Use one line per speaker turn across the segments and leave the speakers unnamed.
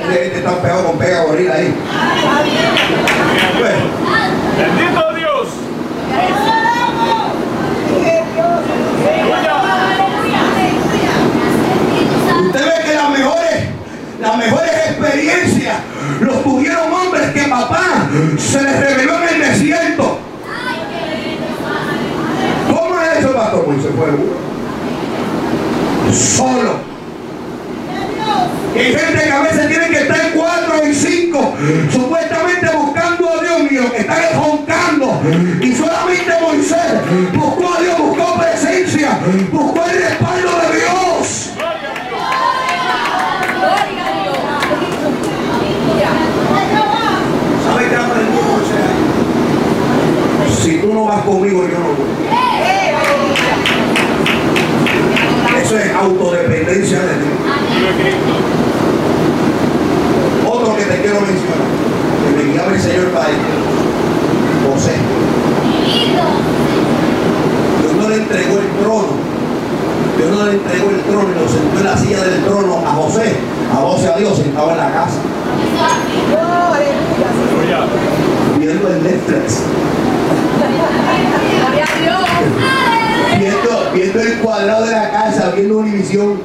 Tiene gente tan pegado con pega gorila ahí. Bueno.
Bendito Dios.
Usted ve que las mejores experiencias los tuvieron hombres que papá se les reveló en el desierto. ¿Cómo es eso, pastor? Pues se fue solo. Y hay gente que a veces tiene que estar 4 y 5 supuestamente buscando a Dios mío, que están roncando. Y solamente Moisés buscó a Dios, buscó presencia, buscó el respaldo de Dios. ¿Sabes qué aprendí, Moisés? Si tú no vas conmigo, yo no voy. Eso es autodependencia de Dios. Otro que te quiero mencionar, que me guiaba el Señor Padre, José. Dios no le entregó el trono. Dios no le entregó el trono y lo sentó en la silla del trono a José. A Dios sentado en la casa. Viendo el Netflix. Viendo el cuadrado de la casa, viendo Univisión.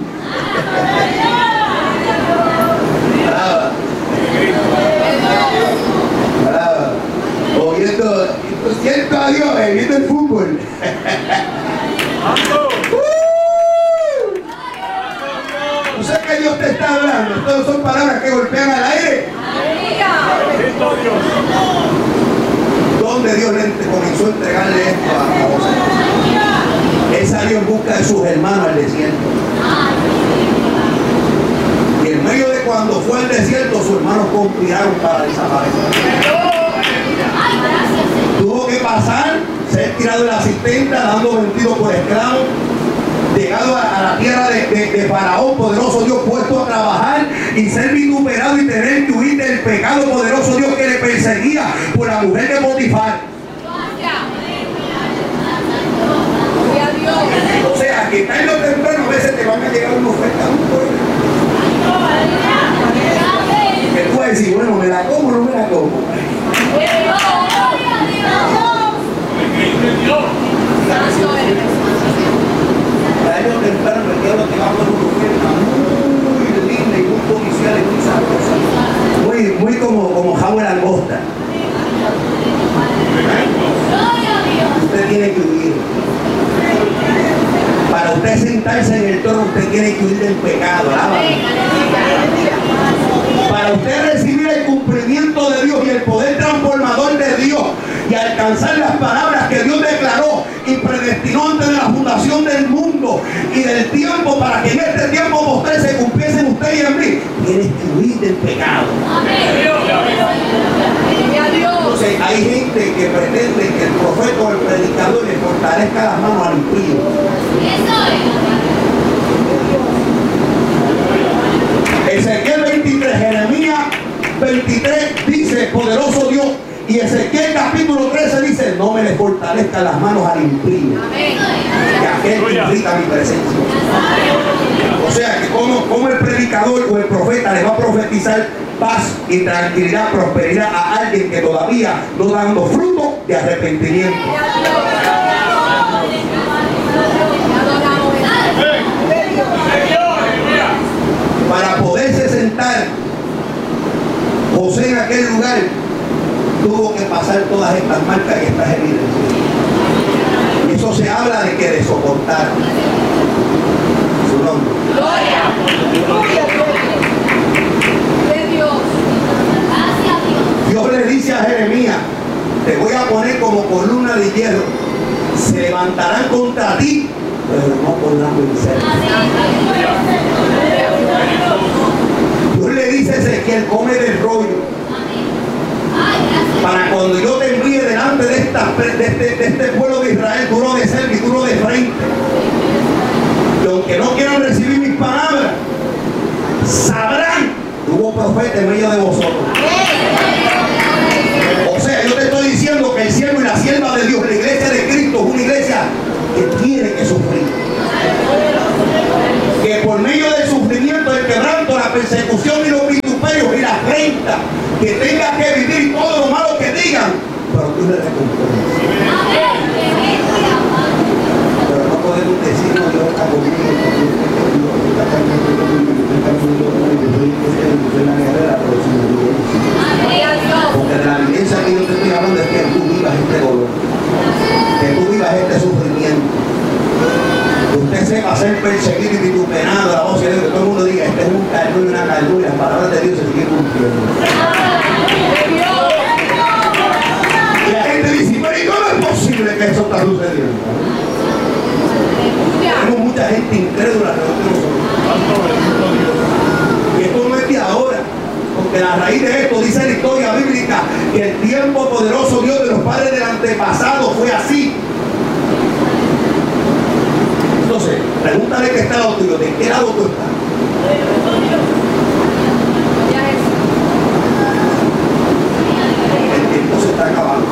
Brava. O siento a Dios, viendo el fútbol. ¿No sé que Dios te está hablando? Todas son palabras que golpean al aire. ¿Dónde Dios le comenzó a entregarle esto a José? Él salió en busca de sus hermanos al desierto. Y en medio de cuando fue al desierto, sus hermanos conspiraron para desaparecer. Tuvo que pasar, ser tirado de la cisterna, dando vendido por esclavos, llegado a la tierra de Faraón, poderoso Dios, puesto a trabajar y ser vituperado y tener que huir del pecado, poderoso Dios, que le perseguía por la mujer de Potifar. O sea, que tarde o temprano a veces te van a llegar una oferta muy fuerte. Que tú vas a decir, bueno, ¿me la como o no me la como? Tarde o temprano el diablo te va a dar una oferta muy linda y muy policial y muy sabrosa. Muy como jabón langosta. Usted tiene que huir. Para usted sentarse en el trono, usted tiene que huir del pecado. Para usted recibir el cumplimiento de Dios y el poder transformador de Dios y alcanzar las palabras que Dios declaró y predestinó antes de la fundación del mundo y del tiempo, para que en este tiempo posterior se cumpliese en usted y en mí, tienes que huir del pecado. Entonces hay gente que pretende que el profeta o el predicador le fortalezca las manos al impío. Ezequiel 23, Jeremías 23 dice, poderoso Dios, y Ezequiel capítulo 13 dice, no me le fortalezcan las manos al impío, que aquel que irrita mi presencia. O sea que como el predicador o el profeta le va a profetizar paz y tranquilidad, prosperidad a alguien que todavía no está dando fruto de arrepentimiento. Para poderse sentar José en aquel lugar, tuvo que pasar todas estas marcas y estas evidencias. Y eso se habla de que de soportar. Su nombre.
Gloria. De Dios. Gracias a Dios.
Dios le dice a Jeremías, te voy a poner como columna de hierro. Se levantarán contra ti, pero no podrán vencer. Dios le dice a Ezequiel, come del rollo. Para cuando yo te envíe delante de este pueblo de Israel, tú no de cerca y tú no de frente. Y aunque no quieran recibir mis palabras, sabrán que hubo profeta en medio de vosotros. O sea, yo te estoy diciendo que el siervo y la sierva de Dios, la iglesia de Cristo, es una iglesia que tiene que sufrir. Que por medio del sufrimiento, el quebranto, la persecución y los vituperios, ellos y la afrenta que tenga que vivir y todo lo malo que digan, pero tú le recompensas. Pero no podemos decir, no, Dios está conmigo, soy la guerrera, pero sin evidencia. Porque de la evidencia que yo te estoy hablando es que tú vivas este dolor, que tú vivas este sufrimiento, que usted sepa ser perseguido y vituperado, la voz de Dios, que todo el mundo diga, este es un caldo y una caldo, y las palabras de Dios se siguen cumpliendo. Y la gente dice, pero ¿y cómo es posible que eso está sucediendo? Tenemos mucha gente incrédula que no tenemos. Y esto no es de ahora, porque la raíz de esto dice la historia bíblica que el tiempo poderoso Dios de los padres del antepasado fue así. Entonces, pregúntale que está al lado tuyo, ¿de qué lado tú estás? El tiempo se está acabando.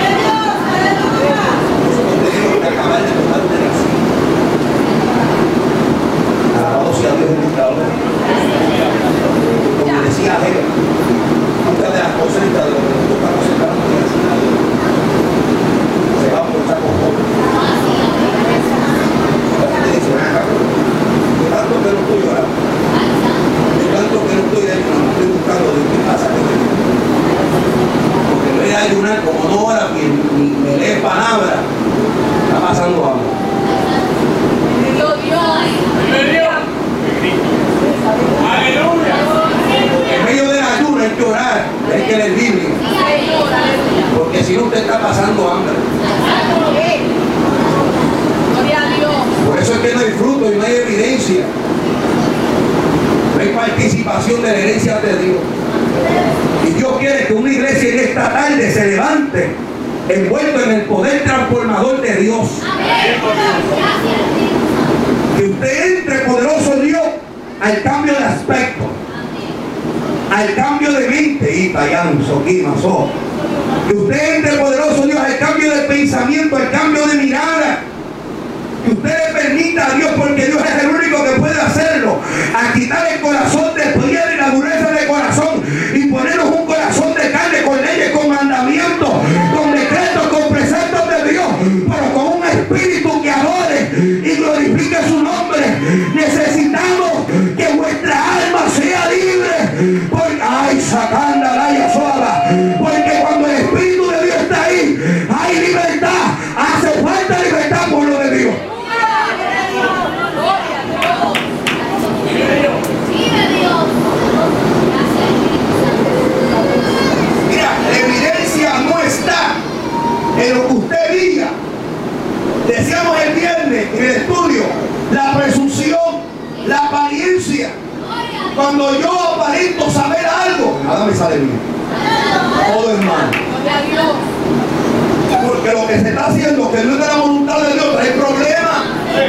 Nosotros tenemos que acabar de tomar una elección. Alabado sea Dios en nuestra obra. Como decía Hegel, muchas de las cosechas de lo que nosotros estamos sembrando se va por saco joven. La gente dice, ven acá, yo tanto que no estoy llorando, yo tanto que no estoy dentro, no estoy buscando de qué pasa que me digo. Porque voy a ayunar como no ora ni me lee palabras, está pasando hambre. En medio del ayuno hay que orar, hay que leer Biblia. Porque si no usted está pasando hambre. Por eso es que no hay fruto y no hay evidencia. No hay participación de la herencia de Dios. Y Dios quiere que una iglesia en esta tarde se levante envuelto en el poder transformador de Dios. Que usted entre, poderoso Dios, al cambio de aspecto, al cambio de mente, y que usted entre, poderoso Dios, al cambio de pensamiento, al cambio de mirada. Que usted le permita a Dios, porque Dios es el único que puede hacerlo, a quitar el corazón de piedra y la dureza de corazón y ponernos un corazón de carne con leyes, con mandamientos, con decretos, con preceptos de Dios, pero con un espíritu que adore y glorifique su nombre. Necesitamos que vuestra alma sea libre, porque ay, sacanda la sola, porque cuando el espíritu de Dios está ahí, hay libertad. Hace falta libertad por lo de Dios. Mira, la evidencia no está en lo que usted diga. Decíamos el viernes en el estudio, la presunción, la apariencia. Cuando yo aparento saber algo, nada me sale bien. Todo es malo. Porque lo que se está haciendo, que no es de la voluntad de Dios, trae problemas.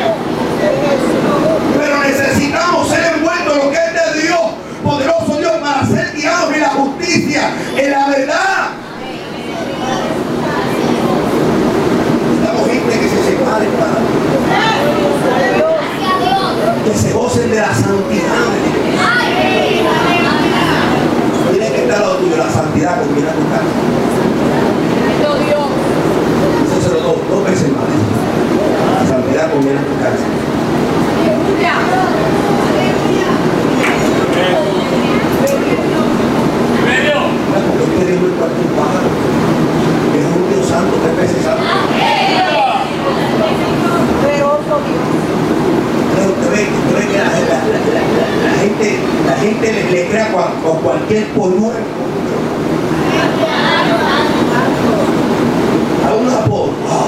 Pero necesitamos ser envueltos en lo que es de Dios, poderoso Dios, para ser guiados en la justicia, en la verdad. Estamos gente que se separe para que se gocen de la santidad. Tiene que estar al lado tuyo, la santidad conviene a tu casa. Eso se lo doy dos veces más. La santidad conviene a tu casa. Porque usted dijo en cualquier pájaro que es un Dios santo, tres veces santo. Usted ve que la gente le crea con cualquier polluelo. A un apóstol,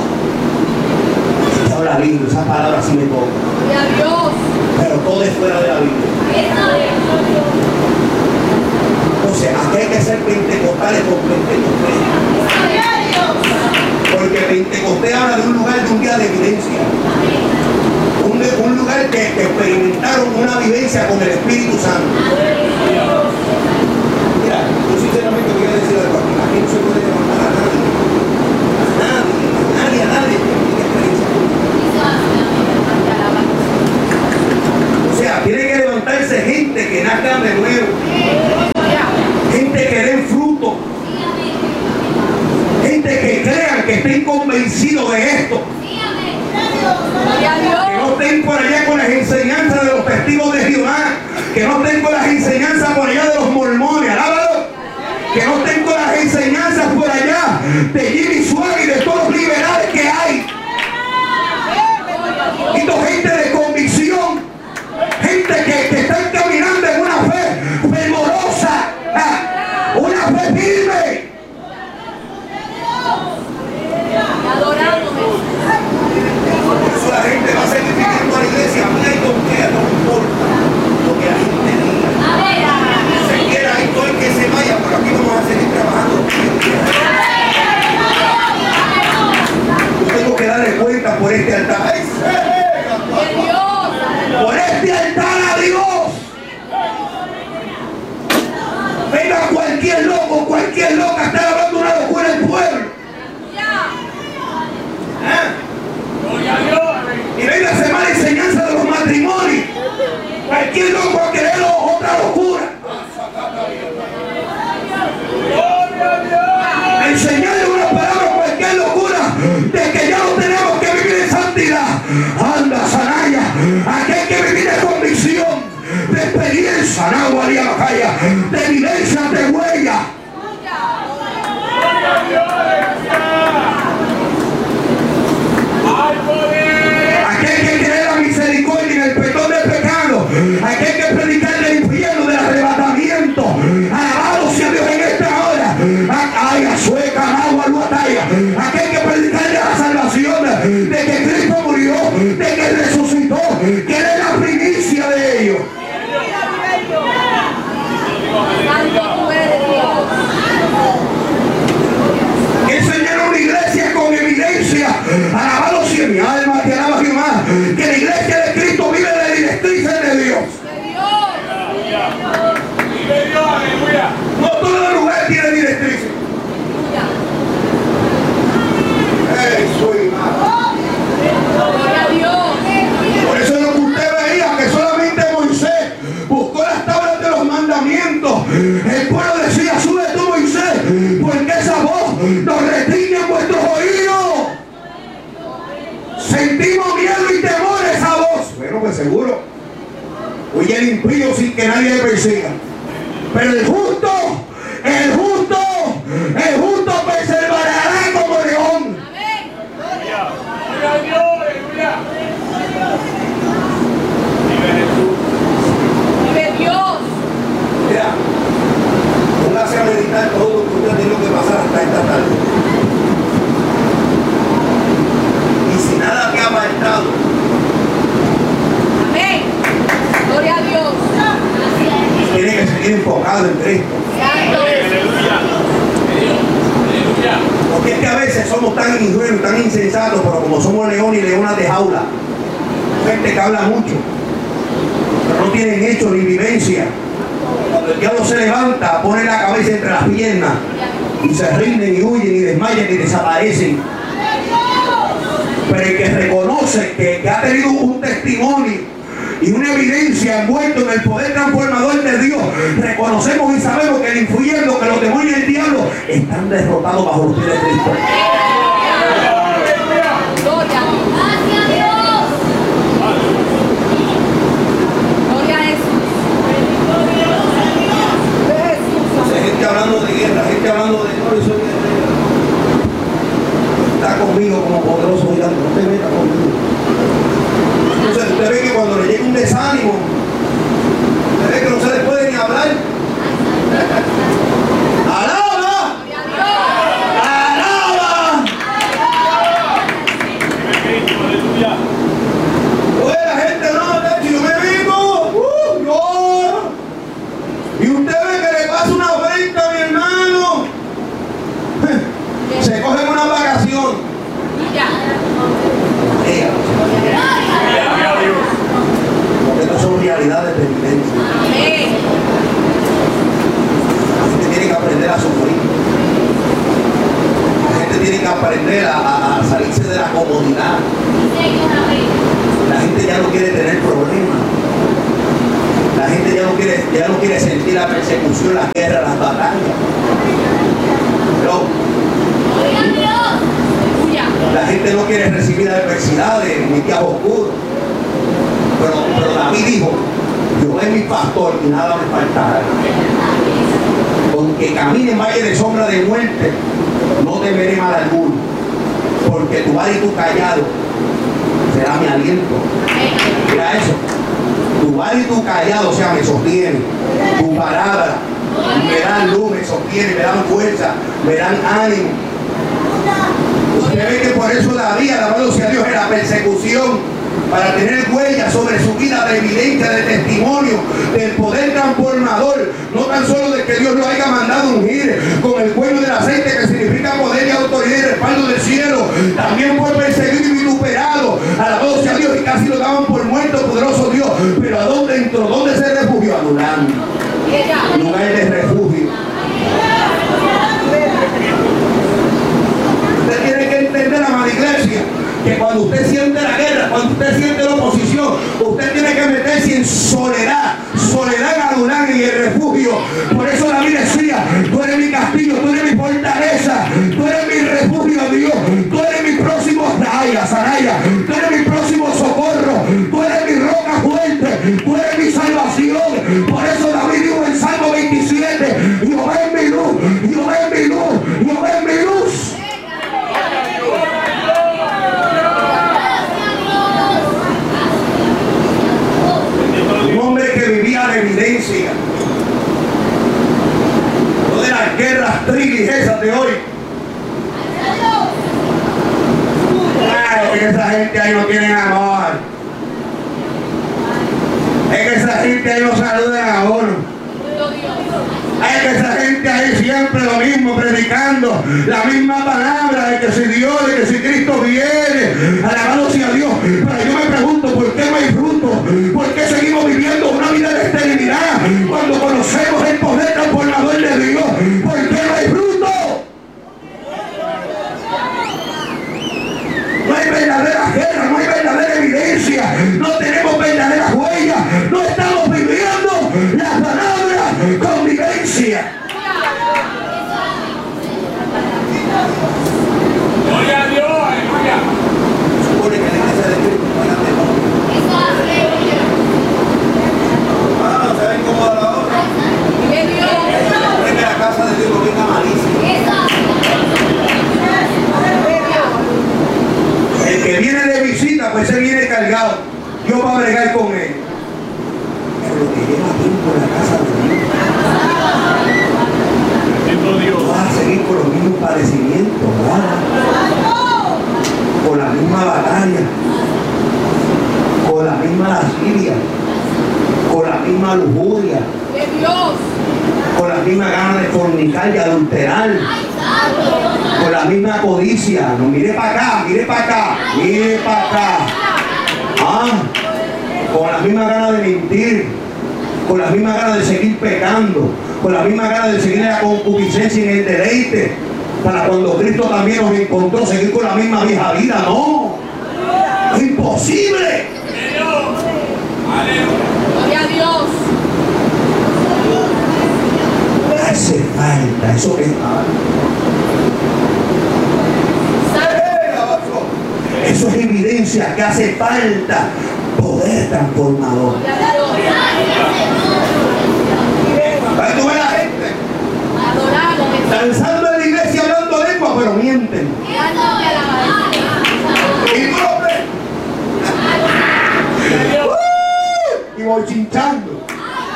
este habla lindo, esas palabras sí me tocan. Pero todo es fuera de la Biblia. Entonces, aquí hay que ser pentecostales con Pentecostés. Porque Pentecostés habla de un lugar, de un día de evidencia. Un lugar que experimentaron una vivencia con el Espíritu Santo. Mira, yo sinceramente voy a decir algo aquí. Aquí no se puede levantar a nadie. A nadie que tiene experiencia. O sea, tiene que levantarse gente que nazca de nuevo. Ezequiel no va a querer otra locura. Enseñarle una palabra a cualquier locura de que ya no tenemos que vivir en santidad. Anda, Sanaya, aquel que vivir en convicción, de experiencia, no valía la calle, de vivencia, de huella. Aquel que cree la misericordia y el perdón del pecado, aquel que predica el infierno del arrebatamiento. Alabado sea Dios en esta hora. Ay, sueca, agua, batalla. Aquel que predica la salvación, de que Cristo murió, de que resucitó, que es la primicia de ellos. Enseñar una iglesia con evidencia. Alabado sea mi alma, te alaba Jehová. Que la iglesia de Cristo vive de directrices de Dios. No todo lugar tiene directrices. Por eso es lo que usted veía, que solamente Moisés buscó las tablas de los mandamientos. El pueblo decía: sube tú, Moisés, porque esa voz nos retiñe en vuestros oídos. Sentimos miedo y temor a esa voz. Bueno, pues seguro. Oye, el impío sin que nadie le persiga. Pero el justo perseverará como león.
Vive Dios.
Mira, póngase a meditar todo lo que usted tiene que pasar hasta esta tarde. Y si nada te ha apartado,
Amén. Gloria a Dios.
tiene que seguir enfocado en Cristo. Porque es que a veces somos tan ingenuos, tan insensatos, pero como somos leones y leonas de jaula, gente que habla mucho, pero no tienen hecho ni vivencia. Cuando el diablo se levanta, pone la cabeza entre las piernas y se rinden y huyen y desmayan y desaparecen. Pero el que reconoce que ha tenido un testimonio y una evidencia envuelto en el poder transformador de Dios, reconocemos y sabemos que el infierno, que los demonios y el diablo están derrotados bajo los pies de Cristo.
Gloria a Dios. Gloria a Jesús.
Entonces, gente hablando de guerra, gente hablando de no, yo soy guerrero. Está conmigo como poderoso gigante, no te metas conmigo. Entonces usted ve que cuando le llega un desánimo, usted ve que no se le puede ni hablar. ¡Alaba! ¡Alaba! Oye, la gente no, si yo me vengo, yo. Y usted ve que le pasa una venta a mi hermano. Se cogen una vacación. Porque estas son realidades de vivencia. La gente tiene que aprender a sufrir. La gente tiene que aprender a salirse de la comodidad. La gente ya no quiere tener problemas. La gente ya no quiere sentir la persecución, la guerra, las batallas. Pero la gente no quiere recibir adversidades ni días oscuros. Pero David dijo: yo soy mi pastor y nada me faltará. Aunque camine en valle de sombra de muerte, no temeré mal alguno, porque tu vara y tu callado será mi aliento. Mira eso. Tu vara y tu callado, o sea, me sostienen. Tu palabra me dan luz, me sostienen, me dan fuerza, me dan ánimo. Usted ve que por eso David, alabado sea Dios, en la persecución, para tener huellas sobre su vida de evidencia, de testimonio, del poder transformador, no tan solo de que Dios lo haya mandado ungir con el cuello del aceite, que significa poder y autoridad y respaldo del cielo, también fue perseguido y vituperado, alabado sea Dios, y casi lo daban por muerto, poderoso Dios. Pero ¿a dónde entró? ¿Dónde se refugió? Adulán, lugar de refugio. Usted tiene que entender, amada iglesia, que cuando usted siente la guerra, cuando usted siente la oposición, usted tiene que meterse en soledad Dios. Por eso David decía, tú eres mi castillo, tú eres mi fortaleza, tú eres mi refugio, Dios, tú eres mi próximo Saraya, tú eres mi próximo socorro, tú eres mi roca fuerte, tú eres mi salvación. Por eso David dijo en Salmo 27, Jehová es mi luz, Jehová es mi luz, Jehová es mi luz. Un hombre que vivía de evidencia, no de las guerras trigas de hoy. Claro que esa gente ahí no tiene amor. Es que esa gente ahí no saluda a uno. Es que esa gente ahí siempre lo mismo, predicando la misma palabra de que si Dios, de que si Cristo viene, alabado sea Dios. Pero yo me pregunto, ¿por qué no hay fruto? ¿Por qué seguimos viviendo una vida de esterilidad cuando conocemos el poder transformador de Dios? ¿Por qué no hay fruto? No hay verdadera guerra, no hay verdadera evidencia, no tenemos verdaderas huellas, no estamos viviendo la palabra con vivencia.
Gloria a Dios, aleluya.
Supone que la iglesia de Cristo no era de ¿se ven cómo da la obra? Es que la casa de Dios no venga malísima. El que viene de visita, pues se viene cargado. Dios va a bregar con él. Pero lo que lleva tiempo en la casa de Dios, va a seguir con los mismos padecimientos, ¿verdad? Con la misma batalla, con la misma lascivia, con la misma lujuria, con la misma ganas de fornicar y adulterar, con la misma codicia. No, mire para acá, mire para acá, mire para acá. Con la misma ganas de mentir, con la misma ganas de seguir pecando, con la misma ganas de seguir en la concupiscencia y en el deleite, para cuando Cristo también nos encontró seguir con la misma vieja vida. No, es imposible.
Gloria a Dios.
Hace falta eso que eso es evidencia que hace falta poder transformador. Para que tú veas la gente danzando en la iglesia hablando lengua, pero mienten. Y tú lo ves. Y bochinchando.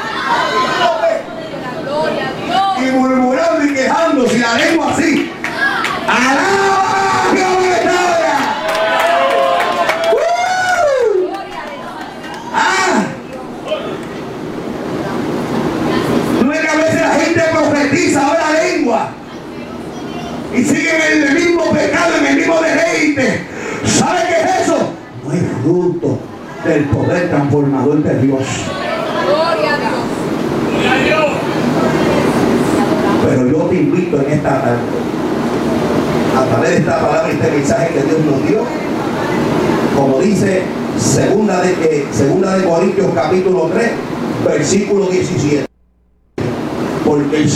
Y murmurando y quejando, si la lengua así. ¡Alaba Jehová! No es que a veces la gente profetiza ahora lengua y siguen en el mismo pecado, en el mismo deleite. ¿Sabe qué es eso? No es fruto del poder transformador de Dios.
Gloria a Dios.
Gloria a Dios.
Pero yo te invito en esta tarde, a través de esta palabra y este mensaje que Dios nos dio, como dice segunda de Corintios capítulo 3, versículo 17. Porque el